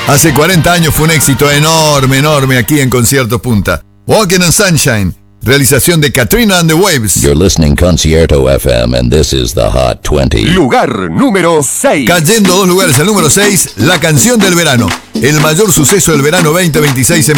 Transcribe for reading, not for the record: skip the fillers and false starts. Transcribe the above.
Hace 40 años fue un éxito enorme aquí en Conciertos Punta. Walking on Sunshine, realización de Katrina and the Waves. You're listening Concierto FM and this is the Hot 20. Lugar número 6. Cayendo 2 lugares al número 6, la canción del verano. El mayor suceso del verano 2026 en